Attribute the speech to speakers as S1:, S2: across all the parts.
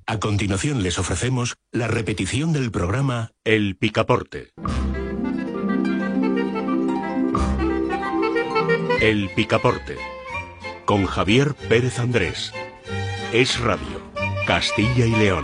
S1: A continuación les ofrecemos la repetición del programa
S2: El Picaporte. El Picaporte, con Javier Pérez Andrés. Es Radio, Castilla y León.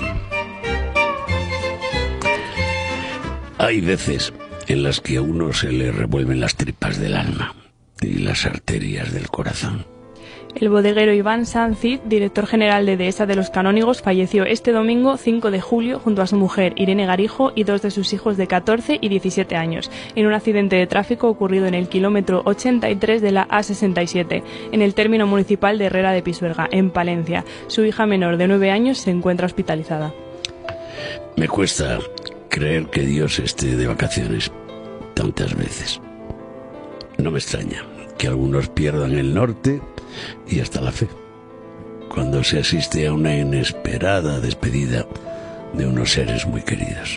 S3: Hay veces en las que a uno se le revuelven las tripas del alma y las arterias del corazón.
S4: El bodeguero Iván Sanz Cid, director general de Dehesa de los Canónigos, falleció este domingo 5 de julio junto a su mujer Irene Garijo y dos de sus hijos de 14 y 17 años, en un accidente de tráfico ocurrido en el kilómetro 83 de la A67, en el término municipal de Herrera de Pisuerga, en Palencia. Su hija menor de 9 años se encuentra hospitalizada.
S3: Me cuesta creer que Dios esté de vacaciones tantas veces. No me extraña que algunos pierdan el norte y hasta la fe, cuando se asiste a una inesperada despedida de unos seres muy queridos.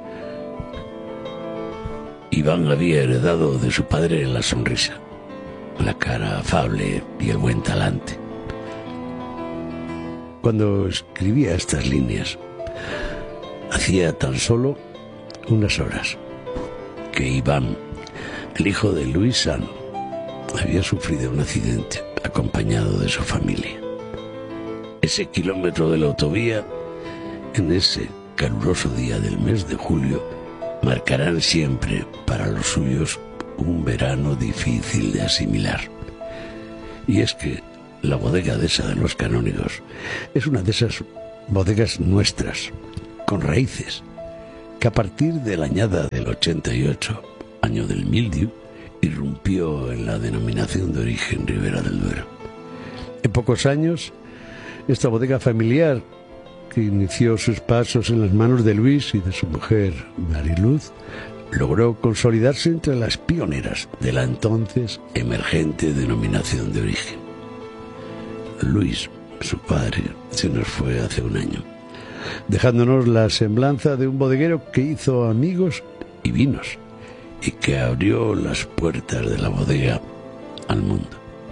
S3: Iván había heredado de su padre la sonrisa, la cara afable y el buen talante. Cuando escribía estas líneas, hacía tan solo unas horas que Iván, el hijo de Luis Sanz, había sufrido un accidente acompañado de su familia. Ese kilómetro de la autovía, en ese caluroso día del mes de julio, marcarán siempre para los suyos un verano difícil de asimilar. Y es que la bodega Dehesa de los Canónigos es una de esas bodegas nuestras, con raíces, que a partir de la añada del 88, año del mildiu, irrumpió en la denominación de origen Ribera del Duero. En pocos años, esta bodega familiar, que inició sus pasos en las manos de Luis y de su mujer Mariluz, logró consolidarse entre las pioneras de la entonces emergente denominación de origen. Luis, su padre, se nos fue hace un año, dejándonos la semblanza de un bodeguero que hizo amigos y vinos, y que abrió las puertas de la bodega al mundo.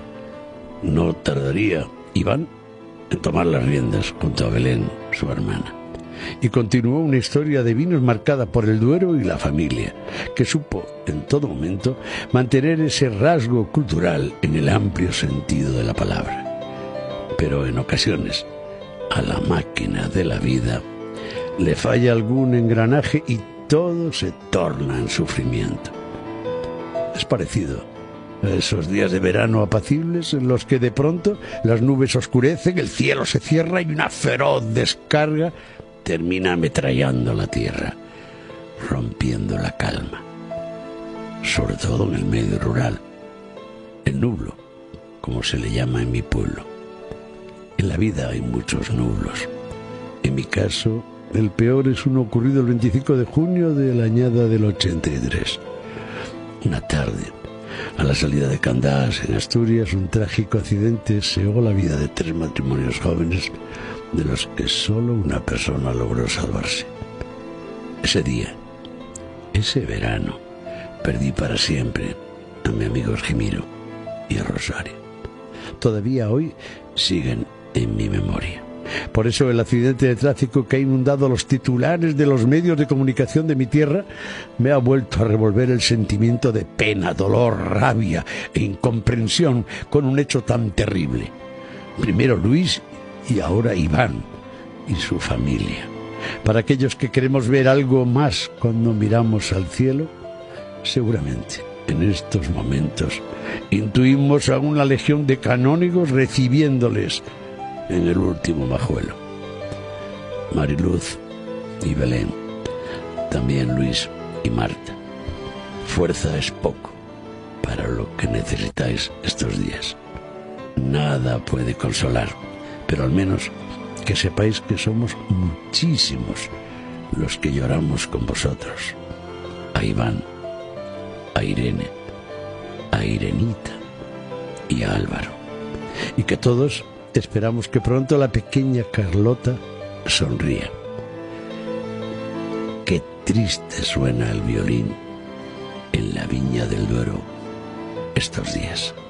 S3: No tardaría Iván en tomar las riendas junto a Belén, su hermana, y continuó una historia de vinos marcada por el Duero y la familia, que supo en todo momento mantener ese rasgo cultural en el amplio sentido de la palabra. Pero en ocasiones, a la máquina de la vida le falla algún engranaje y todo se torna en sufrimiento. Es parecido a esos días de verano apacibles en los que de pronto las nubes oscurecen, el cielo se cierra y una feroz descarga termina ametrallando la tierra, rompiendo la calma, sobre todo en el medio rural, el nublo, como se le llama en mi pueblo. En la vida hay muchos nublos. En mi caso, el peor es uno ocurrido el 25 de junio de la añada del 83. Una tarde, a la salida de Candás, en Asturias, un trágico accidente cegó la vida de 3 matrimonios jóvenes, de los que solo una persona logró salvarse. Ese día, ese verano, perdí para siempre a mi amigo Esquimiro y a Rosario. Todavía hoy siguen en mi memoria. Por eso el accidente de tráfico que ha inundado los titulares de los medios de comunicación de mi tierra me ha vuelto a revolver el sentimiento de pena, dolor, rabia e incomprensión con un hecho tan terrible. Primero Luis y ahora Iván y su familia. Para aquellos que queremos ver algo más cuando miramos al cielo, seguramente en estos momentos intuimos a una legión de canónigos recibiéndoles en el último majuelo. Mariluz y Belén, también Luis y Marta. Fuerza es poco para lo que necesitáis estos días. Nada puede consolar, pero al menos que sepáis que somos muchísimos los que lloramos con vosotros. A Iván, a Irene, a Irenita y a Álvaro. Y que todos esperamos que pronto la pequeña Carlota sonría. Qué triste suena el violín en la Viña del Duero estos días.